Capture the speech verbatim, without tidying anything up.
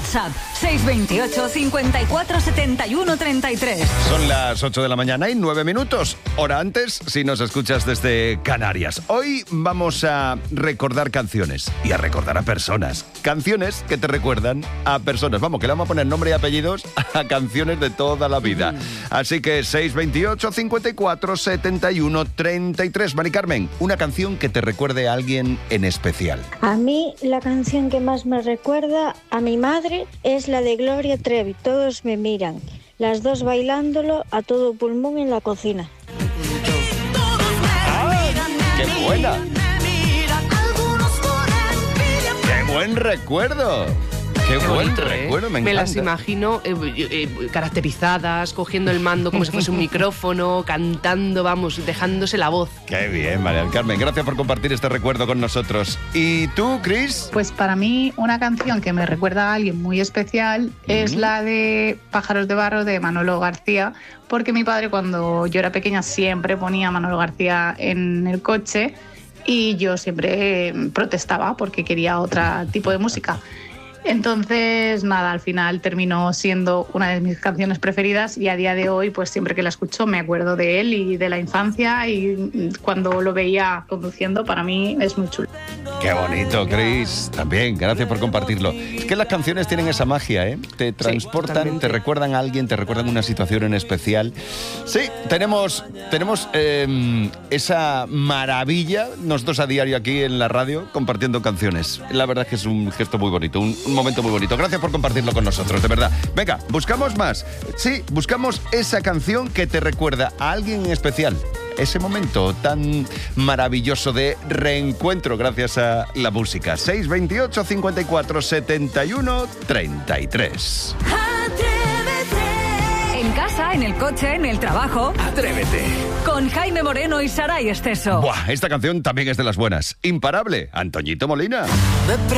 WhatsApp seis veintiocho, cincuenta y cuatro, setenta y uno, treinta y tres. Son las ocho de la mañana y nueve minutos. Hora antes si nos escuchas desde Canarias. Hoy vamos a recordar canciones y a recordar a personas. Canciones que te recuerdan a personas. Vamos, que le vamos a poner nombre y apellidos a canciones de toda la vida. Así que seis veintiocho, cincuenta y cuatro, setenta y uno, treinta y tres. Mari Carmen, una canción que te recuerde a alguien en especial. A mí la canción que más me recuerda a mi madre es la de Gloria Trevi, Todos me miran. Las dos bailándolo a todo pulmón en la cocina. ¡Ah, qué buena! ¡Qué buen recuerdo! ¡Qué, Qué buen bonito, recuerdo! ¿eh? Me encanta. Me las imagino eh, eh, caracterizadas, cogiendo el mando como si fuese un micrófono, cantando, vamos, dejándose la voz. ¡Qué bien, María del Carmen! Gracias por compartir este recuerdo con nosotros. ¿Y tú, Cris? Pues para mí una canción que me recuerda a alguien muy especial mm-hmm. es la de Pájaros de Barro de Manolo García, porque mi padre cuando yo era pequeña siempre ponía Manolo García en el coche y yo siempre protestaba porque quería otro tipo de música. Entonces, nada, al final terminó siendo una de mis canciones preferidas y a día de hoy, pues siempre que la escucho me acuerdo de él y de la infancia y cuando lo veía conduciendo, para mí es muy chulo. Qué bonito, Cris. También, gracias por compartirlo. Es que las canciones tienen esa magia, ¿eh? Te transportan, sí, te recuerdan a alguien, te recuerdan una situación en especial. Sí, tenemos, tenemos eh, esa maravilla, nosotros a diario aquí en la radio, compartiendo canciones. La verdad es que es un gesto muy bonito, un Un momento muy bonito. Gracias por compartirlo con nosotros, de verdad. Venga, buscamos más. Sí, buscamos esa canción que te recuerda a alguien en especial. Ese momento tan maravilloso de reencuentro gracias a la música. seis veintiocho, cincuenta y cuatro, setenta y uno, treinta y tres. En casa, en el coche, en el trabajo. Atrévete. Con Jaime Moreno y Saray Esteso. Buah, esta canción también es de las buenas. Imparable, Antoñito Molina.